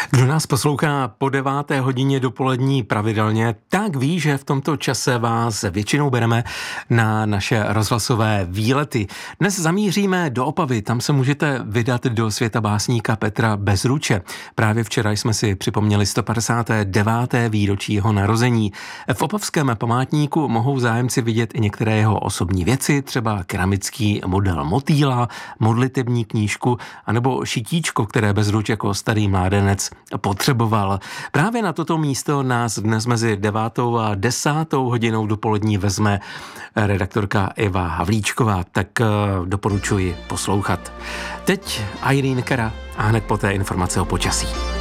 Kdo nás poslouchá po 9. hodině dopolední pravidelně, tak ví, že v tomto čase vás většinou bereme na naše rozhlasové výlety. Dnes zamíříme do Opavy, tam se můžete vydat do světa básníka Petra Bezruče. Právě včera jsme si připomněli 159. výročí jeho narození. V opavském památníku mohou zájemci vidět i některé jeho osobní věci, třeba keramický model motýla, modlitební knížku anebo šitíčko, které Bezruč jako starý mládenec potřeboval. Právě na toto místo nás dnes mezi 9. a 10. hodinou dopolední vezme redaktorka Eva Havlíčková, tak doporučuji poslouchat. Teď Irene Cara a hned poté informace o počasí.